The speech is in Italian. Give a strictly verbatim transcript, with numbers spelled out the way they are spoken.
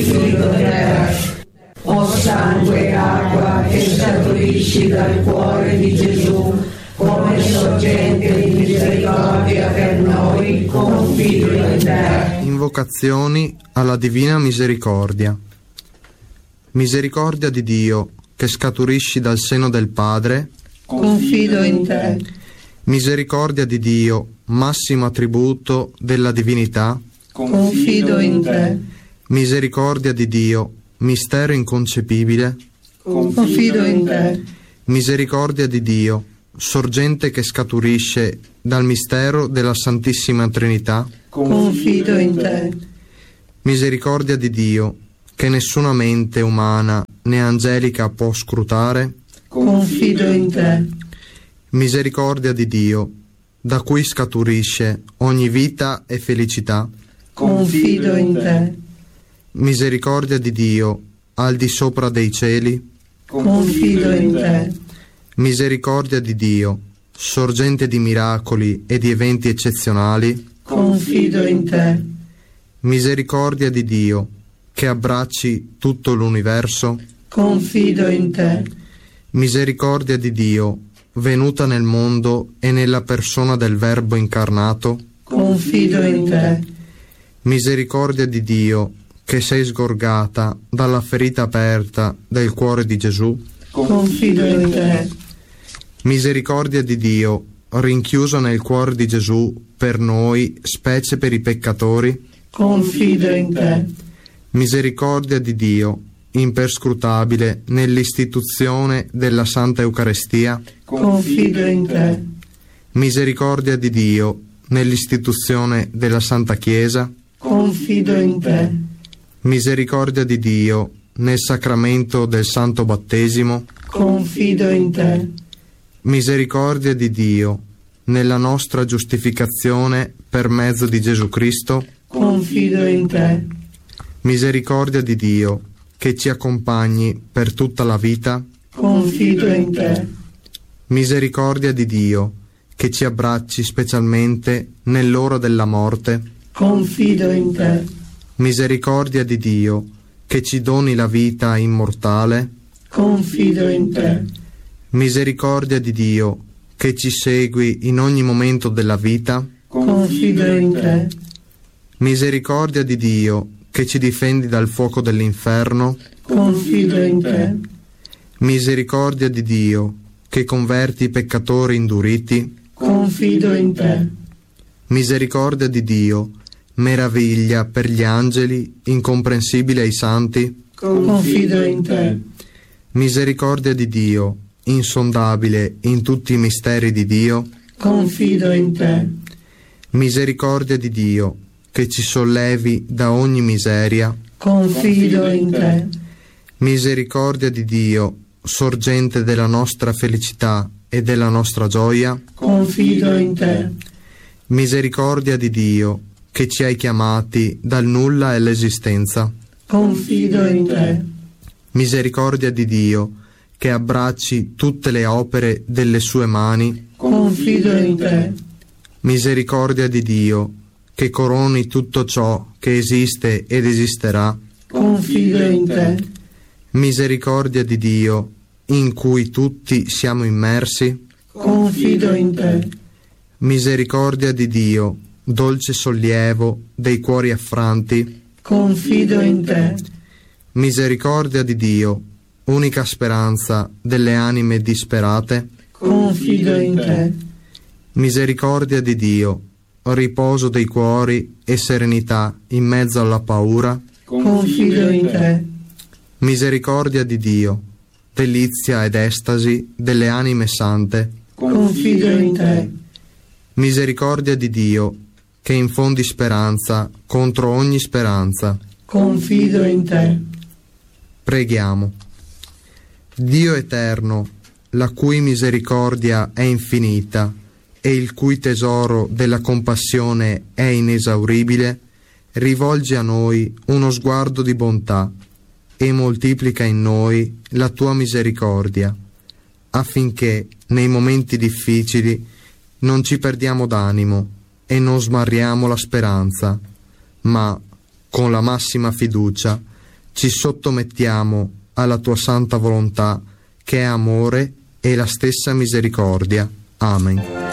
frutto della o sangue e acqua che scaturisci dal cuore di Gesù, come sorgente di misericordia per noi, confido in te. Invocazioni alla Divina Misericordia. Misericordia di Dio, che scaturisci dal seno del Padre, confido in te. Misericordia di Dio, massimo attributo della divinità, confido in te. Misericordia di Dio, mistero inconcepibile, confido in te. Misericordia di Dio, sorgente che scaturisce dal mistero della Santissima Trinità, confido in te. Misericordia di Dio, che nessuna mente umana né angelica può scrutare, confido in te. Misericordia di Dio, da cui scaturisce ogni vita e felicità, confido in te. Misericordia di Dio, al di sopra dei cieli, confido in te. Misericordia di Dio, sorgente di miracoli e di eventi eccezionali, confido in te. Misericordia di Dio, che abbracci tutto l'universo, confido in te. Misericordia di Dio, venuta nel mondo e nella persona del Verbo incarnato, confido in te. Misericordia di Dio, che sei sgorgata dalla ferita aperta del cuore di Gesù, confido in te. Misericordia di Dio, rinchiusa nel cuore di Gesù per noi, specie per i peccatori, confido in te. Misericordia di Dio, imperscrutabile nell'istituzione della Santa Eucaristia, confido in te. Misericordia di Dio, nell'istituzione della Santa Chiesa, confido in te. Misericordia di Dio, nel sacramento del Santo Battesimo, confido in te. Misericordia di Dio, nella nostra giustificazione per mezzo di Gesù Cristo, confido in te. Misericordia di Dio, che ci accompagni per tutta la vita, confido in te. Misericordia di Dio, che ci abbracci specialmente nell'ora della morte, confido in te. Misericordia di Dio, che ci doni la vita immortale, confido in te. Misericordia di Dio, che ci segui in ogni momento della vita, confido in te. Misericordia di Dio, che ci difendi dal fuoco dell'inferno, confido in te. Misericordia di Dio, che converti i peccatori induriti, confido in te. Misericordia di Dio, meraviglia per gli angeli, incomprensibile ai santi, confido in te. Misericordia di Dio, insondabile in tutti i misteri di Dio, confido in te. Misericordia di Dio, che ci sollevi da ogni miseria, confido in te. Misericordia di Dio, sorgente della nostra felicità e della nostra gioia, confido in te. Misericordia di Dio, che ci hai chiamati dal nulla all'esistenza, confido in te. Misericordia di Dio, che abbracci tutte le opere delle sue mani, confido in te. Misericordia di Dio, che coroni tutto ciò che esiste ed esisterà, confido in te. Misericordia di Dio, in cui tutti siamo immersi, confido in te. Misericordia di Dio, dolce sollievo dei cuori affranti, confido in te. Misericordia di Dio, unica speranza delle anime disperate, confido in te. Misericordia di Dio, riposo dei cuori e serenità in mezzo alla paura, confido in te. Misericordia di Dio, delizia ed estasi delle anime sante, confido in te. Misericordia di Dio, che infondi speranza contro ogni speranza, confido in te. Preghiamo. Dio eterno, la cui misericordia è infinita e il cui tesoro della compassione è inesauribile, rivolgi a noi uno sguardo di bontà e moltiplica in noi la tua misericordia, affinché nei momenti difficili non ci perdiamo d'animo e non smarriamo la speranza, ma con la massima fiducia ci sottomettiamo alla tua santa volontà, che è amore e la stessa misericordia. Amen.